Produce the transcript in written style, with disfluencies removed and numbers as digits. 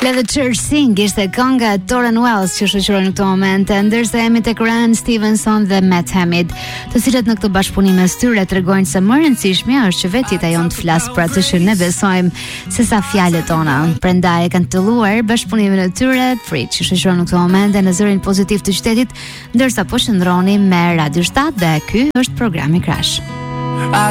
Let the Church Sing ishte kënga e Tauren Wells që shoqëron në këtë moment, ndërsa jemi tek Ryan Stevenson dhe Matt Hamid, të cilët në këtë bashkëpunim mes tyre tregojnë se më e rëndësishmja është që vetë jeta jon të flas për atë që ne besojmë, sesa fjalët tona. Prandaj kanë filluar bashkëpunimin e tyre, Free, që shoqëron në këtë moment në zërin pozitiv të qytetit, ndërsa po shndroni me Radio 7 dhe ky është programi Crash.